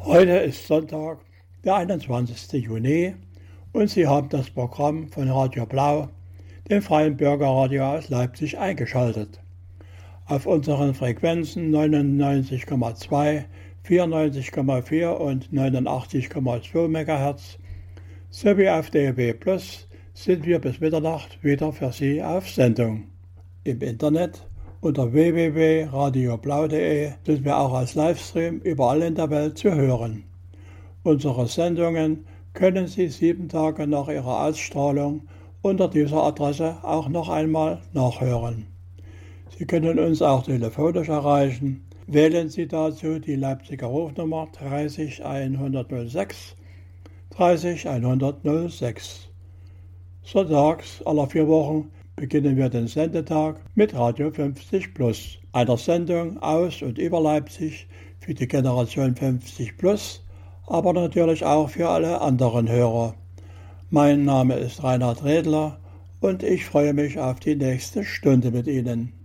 Heute ist Sonntag, der 21. Juni und Sie haben das Programm von Radio Blau, dem freien Bürgerradio aus Leipzig, eingeschaltet. Auf unseren Frequenzen 99,2, 94,4 und 89,2 MHz sowie auf DAB+ sind wir bis Mitternacht wieder für Sie auf Sendung. Im Internet unter www.radioblau.de sind wir auch als Livestream überall in der Welt zu hören. Unsere Sendungen können Sie 7 Tage nach ihrer Ausstrahlung unter dieser Adresse auch noch einmal nachhören. Sie können uns auch telefonisch erreichen. Wählen Sie dazu die Leipziger Rufnummer 30 106 30 106. Sonntags aller 4 Wochen beginnen wir den Sendetag mit Radio 50 Plus, einer Sendung aus und über Leipzig für die Generation 50 Plus, aber natürlich auch für alle anderen Hörer. Mein Name ist Reinhard Redler und ich freue mich auf die nächste Stunde mit Ihnen.